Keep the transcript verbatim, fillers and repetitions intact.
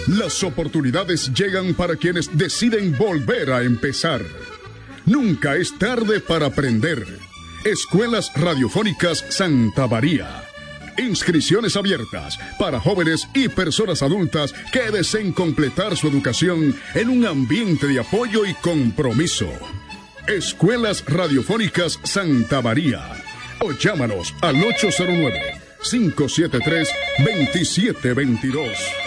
Las oportunidades llegan para quienes deciden volver a empezar. Nunca es tarde para aprender. Escuelas Radiofónicas Santa María. Inscripciones abiertas para jóvenes y personas adultas que deseen completar su educación en un ambiente de apoyo y compromiso. Escuelas Radiofónicas Santa María. O llámanos al ocho cero nueve, cinco siete tres, dos siete dos dos.